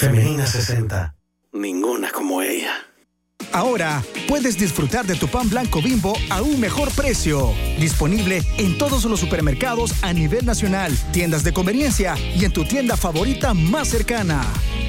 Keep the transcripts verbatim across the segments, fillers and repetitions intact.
Femenina sesenta. Ninguna como ella. Ahora puedes disfrutar de tu pan blanco Bimbo a un mejor precio. Disponible en todos los supermercados a nivel nacional, tiendas de conveniencia y en tu tienda favorita más cercana.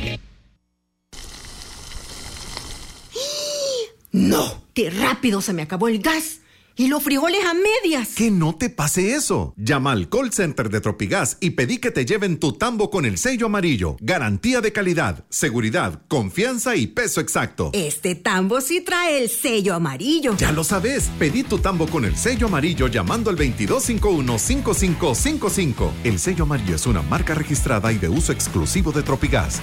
¡No! ¡Qué rápido se me acabó el gas! ¡Y los frijoles a medias! Que no te pase eso. Llama al call center de Tropigas y pedí que te lleven tu tambo con el sello amarillo. Garantía de calidad, seguridad, confianza y peso exacto. Este tambo sí trae el sello amarillo. Ya lo sabes. Pedí tu tambo con el sello amarillo llamando al veintidós cincuenta y uno, cincuenta y cinco cincuenta y cinco. El sello amarillo es una marca registrada y de uso exclusivo de Tropigas.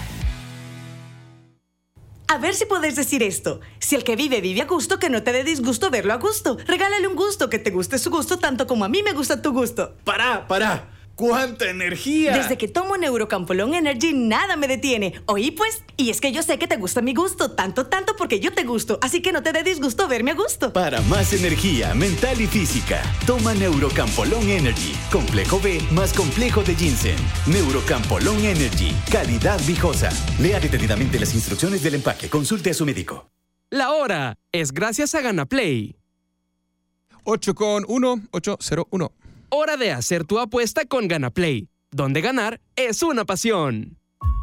A ver si puedes decir esto. Si el que vive vive a gusto, que no te dé disgusto verlo a gusto. Regálale un gusto, que te guste su gusto tanto como a mí me gusta tu gusto. ¡Pará, pará! ¡Cuánta energía! Desde que tomo Neurocampolón Energy, nada me detiene. ¿Oí pues? Y es que yo sé que te gusta mi gusto, tanto, tanto porque yo te gusto. Así que no te dé disgusto verme a gusto. Para más energía mental y física, toma Neurocampolón Energy. Complejo B más complejo de ginseng. Neurocampolón Energy. Calidad viejosa. Lea detenidamente las instrucciones del empaque. Consulte a su médico. La hora es gracias a GanaPlay. ocho con uno, ocho cero uno. Hora de hacer tu apuesta con GanaPlay, donde ganar es una pasión.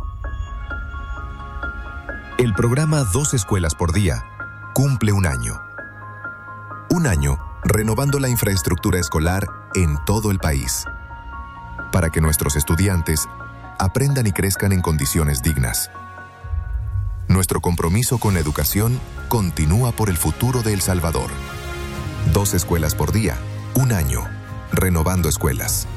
El programa Dos Escuelas por Día cumple un año. Un año renovando la infraestructura escolar en todo el país, para que nuestros estudiantes aprendan y crezcan en condiciones dignas. Nuestro compromiso con la educación continúa por el futuro de El Salvador. Dos Escuelas por Día, un año. Renovando escuelas.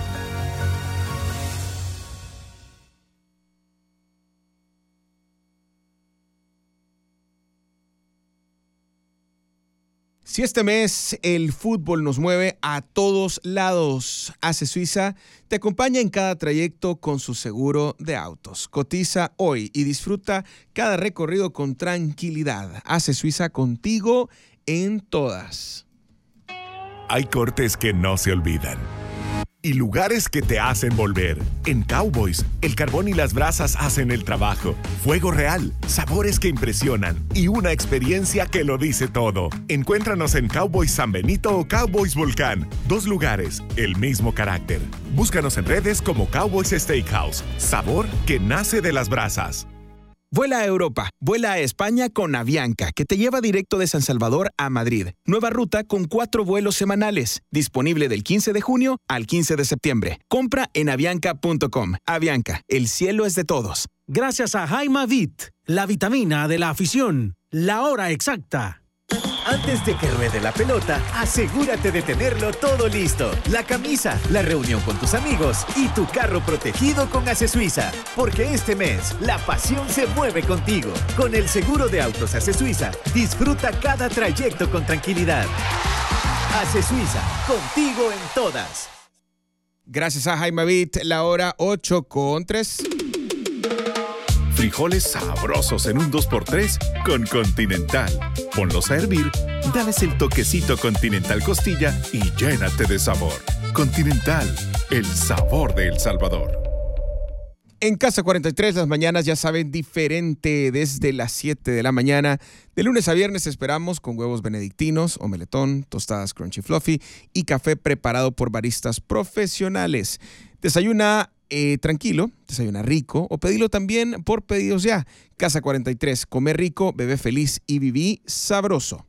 Si este mes el fútbol nos mueve a todos lados, ACE Suiza te acompaña en cada trayecto con su seguro de autos. Cotiza hoy y disfruta cada recorrido con tranquilidad. ACE Suiza, contigo en todas. Hay cortes que no se olvidan y lugares que te hacen volver. En Cowboys, el carbón y las brasas hacen el trabajo. Fuego real, sabores que impresionan y una experiencia que lo dice todo. Encuéntranos en Cowboys San Benito o Cowboys Volcán. Dos lugares, el mismo carácter. Búscanos en redes como Cowboys Steakhouse. Sabor que nace de las brasas. Vuela a Europa, vuela a España con Avianca, que te lleva directo de San Salvador a Madrid. Nueva ruta con cuatro vuelos semanales, disponible del quince de junio al quince de septiembre. Compra en avianca punto com. Avianca, el cielo es de todos. Gracias a Jaimavit, la vitamina de la afición. La hora exacta. Antes de que ruede la pelota, asegúrate de tenerlo todo listo. La camisa, la reunión con tus amigos y tu carro protegido con ACE Suiza. Porque este mes, la pasión se mueve contigo. Con el seguro de autos ACE Suiza, disfruta cada trayecto con tranquilidad. ACE Suiza, contigo en todas. Gracias a Jaimavit, la hora ocho con tres. Frijoles sabrosos en un dos por tres con Continental. Ponlos a hervir, dales el toquecito Continental Costilla y llénate de sabor. Continental, el sabor de El Salvador. En Casa cuarenta y tres, las mañanas ya saben diferente desde las siete de la mañana. De lunes a viernes esperamos con huevos benedictinos, omeletón, tostadas crunchy fluffy y café preparado por baristas profesionales. Desayuna Eh, tranquilo, desayuna rico o pedilo también por pedidos ya. Casa cuarenta y tres, come rico, bebé feliz y viví sabroso.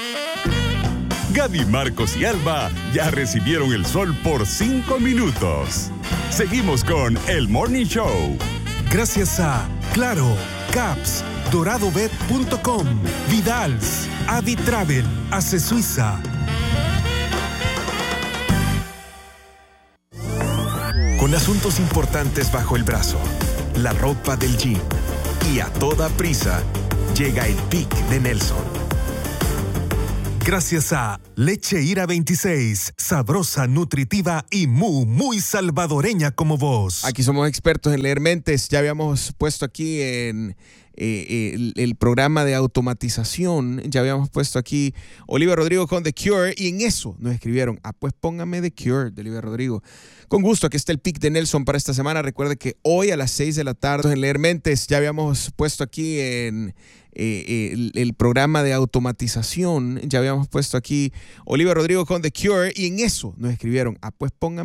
Gaby, Marcos y Alba ya recibieron el sol por cinco minutos. Seguimos con el Morning Show. Gracias a Claro, Caps, doradobet punto com, Vidals, Avi Travel, ACE Suiza. Con asuntos importantes bajo el brazo, la ropa del gym y a toda prisa, llega el pic de Nelson. Gracias a Leche Ira veintiséis, sabrosa, nutritiva y muy, muy salvadoreña como vos. Aquí somos expertos en leer mentes. Ya habíamos puesto aquí en, eh, el, el programa de automatización. Ya habíamos puesto aquí Olivia Rodrigo con The Cure y en eso nos escribieron, ah, pues póngame The Cure de Olivia Rodrigo. Con gusto, aquí está el pick de Nelson para esta semana. Recuerde que hoy a las seis de la tarde en Leer Mentes ya habíamos puesto aquí en eh, el, el programa de automatización. Ya habíamos puesto aquí Olivia Rodrigo con The Cure y en eso nos escribieron, ah, pues póngame